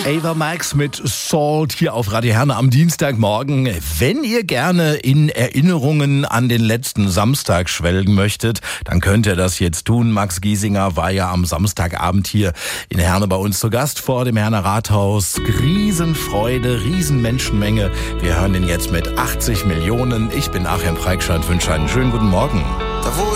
Ava Max mit Salt hier auf Radio Herne am Dienstagmorgen. Wenn ihr gerne in Erinnerungen an den letzten Samstag schwelgen möchtet, dann könnt ihr das jetzt tun. Max Giesinger war ja am Samstagabend hier in Herne bei uns zu Gast vor dem Herner Rathaus. Riesenfreude, Riesenmenschenmenge. Wir hören den jetzt mit 80 Millionen. Ich bin Achim Preikschat, wünsche einen schönen guten Morgen. Da wo